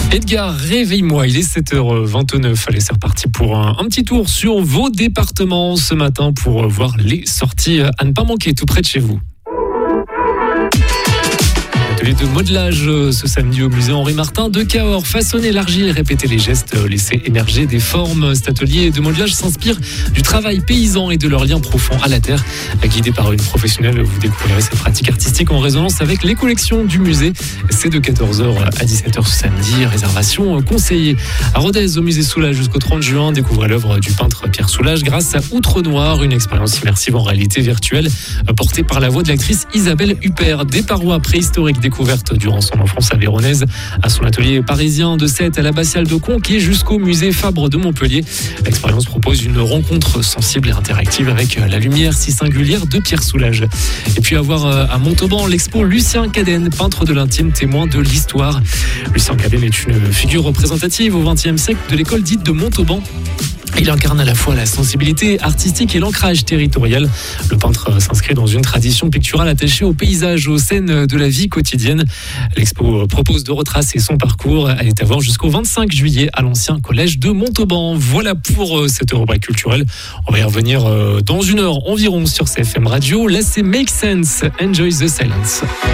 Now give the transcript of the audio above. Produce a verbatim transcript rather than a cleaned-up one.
Edgar, réveille-moi, il est sept heures vingt-neuf. Allez, c'est reparti pour un, un petit tour sur vos départements ce matin pour voir les sorties à ne pas manquer tout près de chez vous. Atelier de modelage ce samedi au musée Henri Martin de Cahors. Façonner l'argile, répéter les gestes, laisser émerger des formes. Cet atelier de modelage s'inspire du travail paysan et de leur lien profond à la terre. Guidé par une professionnelle, vous découvrirez cette pratique artistique en résonance avec les collections du musée. C'est de quatorze heures à dix-sept heures ce samedi. Réservation conseillée. À Rodez, au musée Soulages jusqu'au trente juin, découvrez l'œuvre du peintre Pierre Soulages grâce à Outre Noir, une expérience immersive en réalité virtuelle portée par la voix de l'actrice Isabelle Huppert. Des parois préhistoriques découverte durant son enfance avéronaise, à son atelier parisien de Sète à l'abbatiale de Conques jusqu'au musée Fabre de Montpellier. L'expérience propose une rencontre sensible et interactive avec la lumière si singulière de Pierre Soulages. Et puis à voir à Montauban l'expo Lucien Cadenne, peintre de l'intime, témoin de l'histoire. Lucien Cadenne est une figure représentative au vingtième siècle de l'école dite de Montauban. Il incarne à la fois la sensibilité artistique et l'ancrage territorial. Le peintre s'inscrit dans une tradition picturale attachée aux paysages, aux scènes de la vie quotidienne. L'expo propose de retracer son parcours. Elle est à voir jusqu'au vingt-cinq juillet à l'ancien collège de Montauban. Voilà pour cette rubrique culturelle. On va y revenir dans une heure environ sur C F M Radio. Là, c'est Make Sense. Enjoy the Silence.